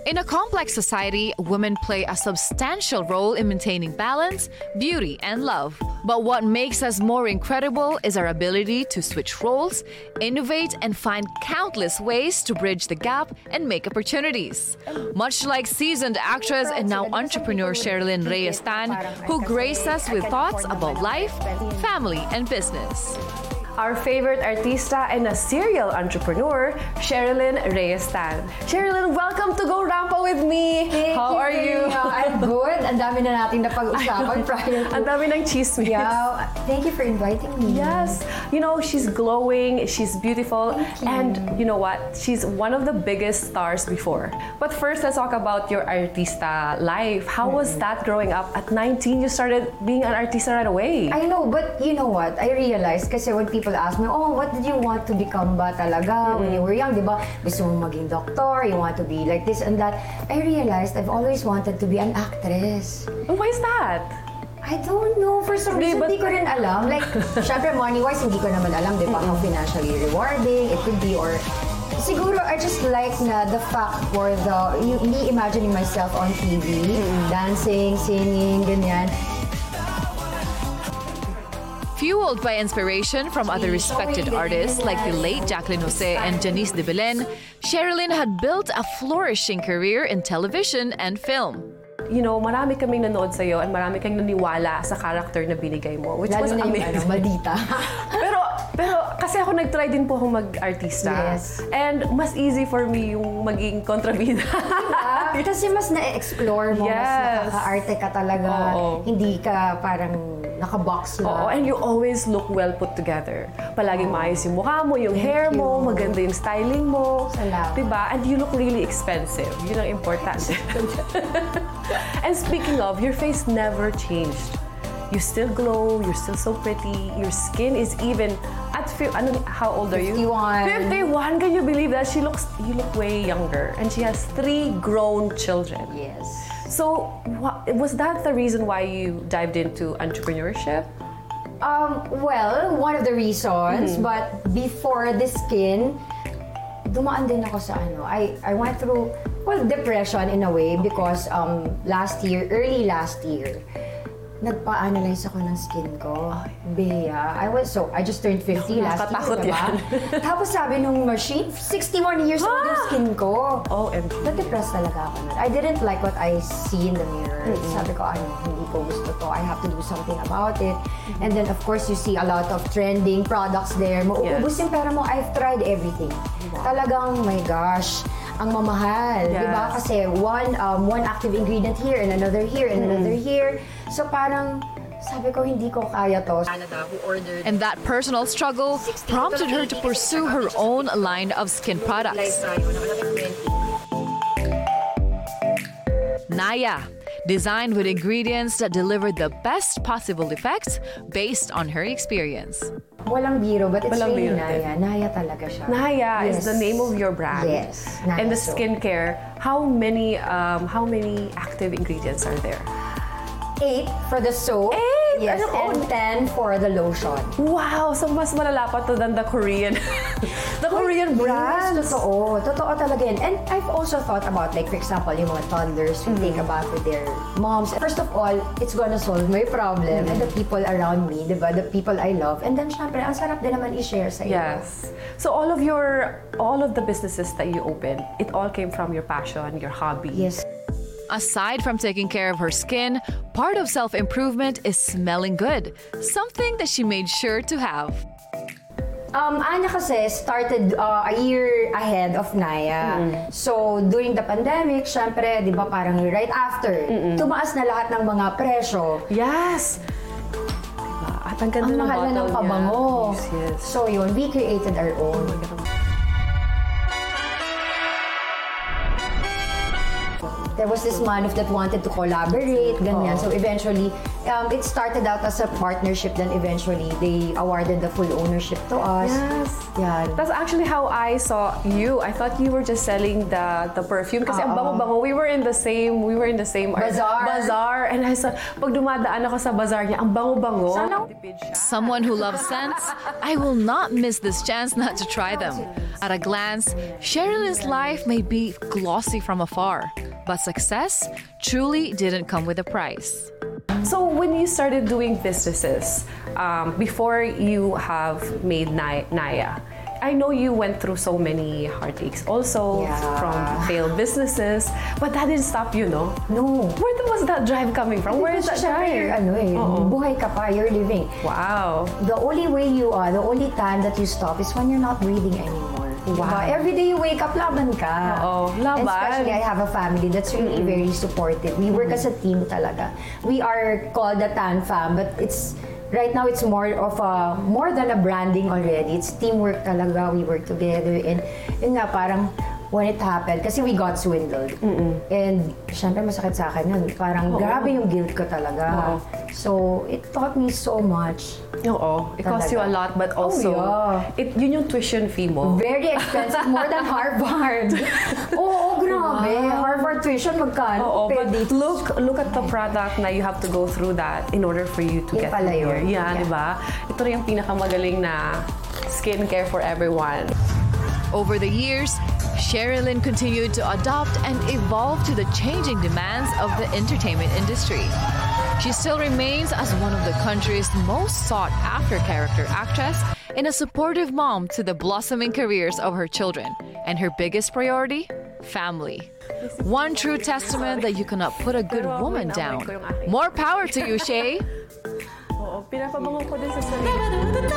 In a complex society, women play a substantial role in maintaining balance, beauty, and love. But what makes us more incredible is our ability to switch roles, innovate, and find countless ways to bridge the gap and make opportunities. Much like seasoned actress and now entrepreneur Sherilyn Reyes-Tan, who graced us with thoughts about life, family, and business. Our favorite artista and a serial entrepreneur, Sherilyn Reyes-Tan. Sherilyn, welcome to Go Rampa with me. How are you? I'm good. Ang dami na natin napag-usapan prior to. Ang dami ng chismis. Yeah. Thank you for inviting me. Yes. You know, she's glowing, she's beautiful, and you know what? She's one of the biggest stars before. But first, let's talk about your artista life. How was that growing up? At 19, you started being an artista right away. I know, but you know what? I realized kasi when people ask me, oh, what did you want to become ba talaga when you were young? Diba? Gusto mo maging doctor, you want to be like this and that. I realized I've always wanted to be an actress. Why is that? I don't know. For some reason, hindi ko rin alam. Like, syempre, money-wise, hindi ko naman alam, di ba, how financially rewarding it could be, or siguro, I just like na the fact for me imagining myself on TV, dancing, singing, ganyan. Fueled by inspiration from other respected artists like the late Jacqueline Jose and Janice de Belen, Sherilyn had built a flourishing career in television and film. You know, marami kaming nanood sa'yo and marami kang naniwala sa character na binigay mo, which was amazing. Maldita. pero kasi ako nag-try din po akong mag-artista. Yes. And mas easy for me yung maging kontrabida. Kasi mas na-explore mo, mas nakaka-arte ka talaga. Hindi ka parang naka-box lang. Oo, and you always look well put together. Palaging maayos yung mukha mo, yung hair mo, maganda yung styling mo. Salamat. Diba? And you look really expensive. Yun ang importante. And speaking of, your face never changed. You still glow, you're still so pretty, your skin is even at how old are you? 51. 51, can you believe that? You look way younger, and she has 3 grown children. Yes. So, was that the reason why you dived into entrepreneurship? Well, one of the reasons, but before the skin, dumaan din ako sa I went through, well, depression in a way because early last year, nagpa-analyze ako ng skin ko. Bea, I just turned 50 last year, diba? Tapos sabi nung machine, 61 years old yung skin ko. Na-depressed talaga ako. I didn't like what I see in the mirror. Sabi ko, hindi ko gusto to. I have to do something about it. And then, of course, you see a lot of trending products there. Mauubos yung pera mo. I've tried everything. Talagang, my gosh, ang mamahal, di ba? Kasi one active ingredient here and another here and another here. So parang sabi ko, hindi ko kaya to. And that personal struggle prompted her to pursue her own line of skin products. Naya, designed with ingredients that deliver the best possible effects based on her experience. Walang biro, but it's really Naya. Naya talaga siya. Naya is the name of your brand. Yes. Naya and the skincare, how many active ingredients are there? 8 for the soap. 8? Yes, and 10 for the lotion. Wow! So mas malala pa to than the Korean Korean brands. Yes, totoo. Totoo talaga yan. And I've also thought about, like, for example, yung mga toddlers who take a bath with their moms. First of all, it's gonna solve my problem and the people around me, diba? The people I love. And then, syempre, ang sarap din naman i-share sa iyo. Yes. So all of the businesses that you opened, it all came from your passion, your hobby. Yes. Aside from taking care of her skin, part of self-improvement is smelling good, something that she made sure to have. Anya kasi started a year ahead of Naya. So, during the pandemic, syempre, di ba parang right after, tumaas na lahat ng mga presyo. Yes! Diba? At ang ganda ng mahal na ng pabango. Yes. So yun, we created our own. there was this manuf that wanted to collaborate, ganyan. So eventually, it started out as a partnership, then eventually they awarded the full ownership to us. Yes. Yeah. That's actually how I saw you. I thought you were just selling the perfume kasi ang bango-bango. We were in the same bazaar. And I saw, pag dumadaan ako sa bazaar niya, ang bango-bango. Someone who loves scents, I will not miss this chance not to try them. At a glance, Sherilyn's life may be glossy from afar, but success truly didn't come with a price. So when you started doing businesses, before you have made Naya, I know you went through so many heartaches also from failed businesses, but that didn't stop you, no? No. Where was that drive coming from? Where is that drive? Buhay ka pa, you're living. Wow. The only time that you stop is when you're not breathing anymore. Wow. Every day you wake up, laban ka. Laban. Especially I have a family that's really very supportive. We work as a team talaga. We are called the Tan Fam, but right now it's more than a branding already. It's teamwork talaga. We work together, and yun nga parang when it happened, kasi we got swindled. And syempre masakit sa akin yun. Parang grabe yung guilt ko talaga. So it taught me so much. It cost you a lot, but also yun yung tuition fee mo. Very expensive, more than Harvard. Grabe. Wow. Harvard tuition magkano? But look at the product na you have to go through that in order for you to get here. Yeah, diba? Ito rin yung pinakamagaling na skincare for everyone. Over the years, Sherilyn continued to adopt and evolve to the changing demands of the entertainment industry. She still remains as one of the country's most sought-after character actress and a supportive mom to the blossoming careers of her children. And her biggest priority? Family. One true testament that you cannot put a good woman down. More power to you, Shay! Pinapabango ko din sa sarili.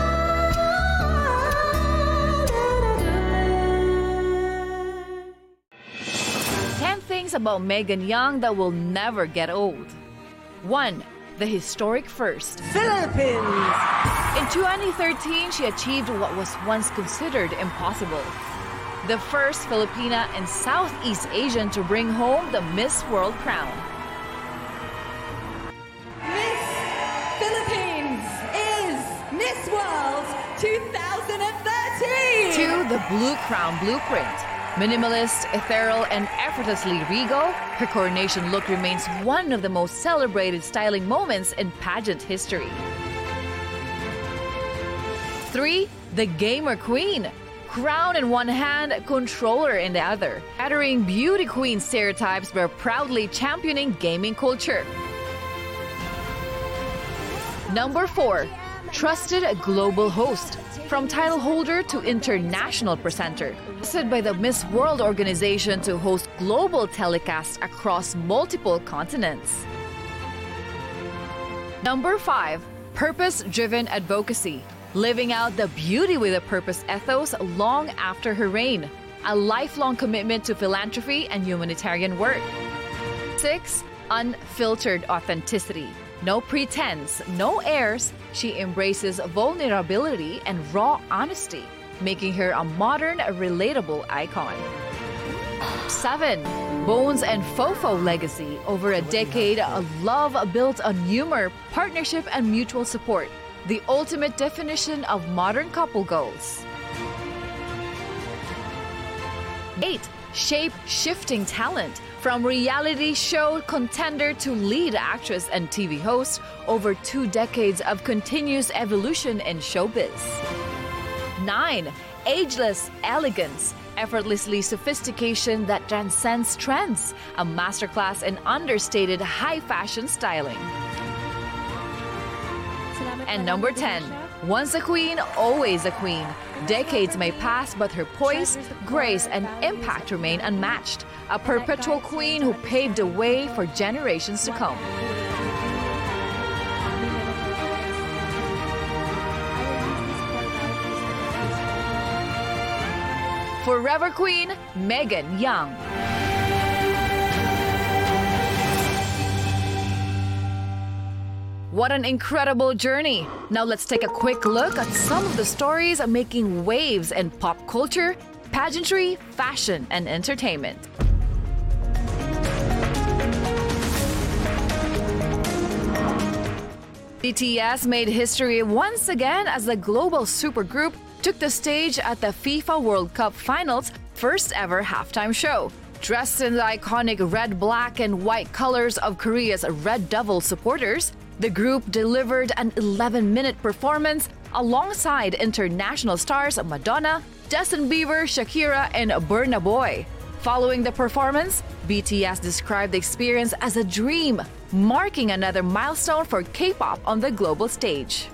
10 things about Megan Young that will never get old. 1. The historic first. Philippines! In 2013, she achieved what was once considered impossible. The first Filipina and Southeast Asian to bring home the Miss World crown. Miss Philippines is Miss World 2013! 2. The Blue Crown blueprint. Minimalist, ethereal, and effortlessly regal, her coronation look remains one of the most celebrated styling moments in pageant history. 3. The Gamer Queen. Crown in one hand, controller in the other. Shattering beauty queen stereotypes by proudly championing gaming culture. Number 4. Trusted global host. From title holder to international presenter. Trusted by the Miss World organization to host global telecasts across multiple continents. Number 5. Purpose-driven advocacy. Living out the beauty with a purpose ethos long after her reign. A lifelong commitment to philanthropy and humanitarian work. 6. Unfiltered authenticity. No pretense, no airs. She embraces vulnerability and raw honesty, making her a modern, relatable icon. 7. Bones and Fofo legacy. Over a decade, a love built on humor, partnership, and mutual support. The ultimate definition of modern couple goals. 8. Shape-shifting talent. From reality show contender to lead actress and TV host, over 2 decades of continuous evolution in showbiz. 9. Ageless elegance. Effortlessly sophistication that transcends trends. A masterclass in understated high fashion styling. And number 10. Once a queen, always a queen. Decades may pass, but her poise, grace, and impact remain unmatched. A perpetual queen who paved the way for generations to come. Forever Queen, Megan Young. What an incredible journey! Now let's take a quick look at some of the stories making waves in pop culture, pageantry, fashion, and entertainment. BTS made history once again as the global supergroup took the stage at the FIFA World Cup Finals' first ever halftime show. Dressed in the iconic red, black, and white colors of Korea's Red Devil supporters, the group delivered an 11-minute performance alongside international stars Madonna, Justin Bieber, Shakira, and Burna Boy. Following the performance, BTS described the experience as a dream, marking another milestone for K-pop on the global stage.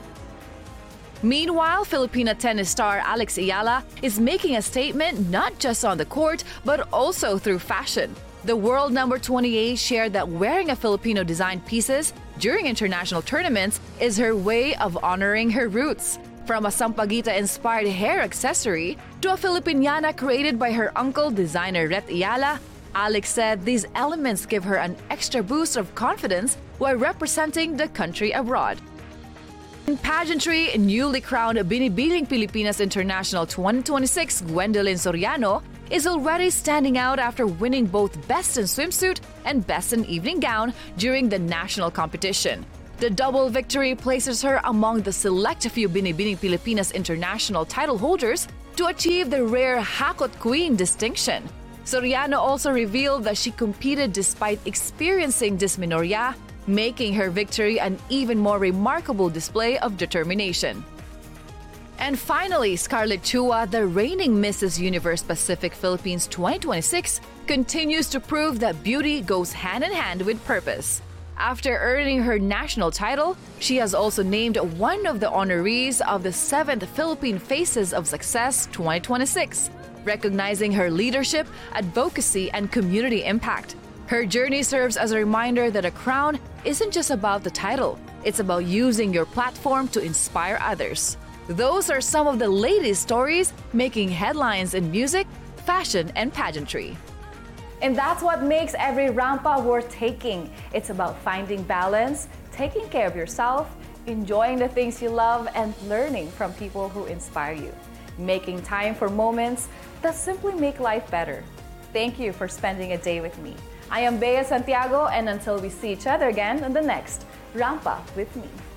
Meanwhile, Filipina tennis star Alex Ayala is making a statement not just on the court, but also through fashion. The world number 28 shared that wearing a Filipino-designed pieces during international tournaments is her way of honoring her roots. From a Sampaguita-inspired hair accessory to a Filipiniana created by her uncle, designer Rhett Ayala, Alex said these elements give her an extra boost of confidence while representing the country abroad. In pageantry, newly crowned Binibining Pilipinas International 2026 Gwendolyn Soriano is already standing out after winning both Best in Swimsuit and Best in Evening Gown during the national competition. The double victory places her among the select few Binibining Pilipinas International title holders to achieve the rare Hakot Queen distinction. Soriano also revealed that she competed despite experiencing dysmenorrhea, making her victory an even more remarkable display of determination. And finally, Scarlett Chua, the reigning Mrs. Universe Pacific Philippines 2026, continues to prove that beauty goes hand in hand with purpose. After earning her national title, she has also named one of the honorees of the 7th Philippine Faces of Success 2026, recognizing her leadership, advocacy, and community impact. Her journey serves as a reminder that a crown isn't just about the title, it's about using your platform to inspire others. Those are some of the latest stories making headlines in music, fashion, and pageantry. And that's what makes every Rampa worth taking. It's about finding balance, taking care of yourself, enjoying the things you love, and learning from people who inspire you. Making time for moments that simply make life better. Thank you for spending a day with me. I am Bea Santiago, and until we see each other again on the next Rampa with me.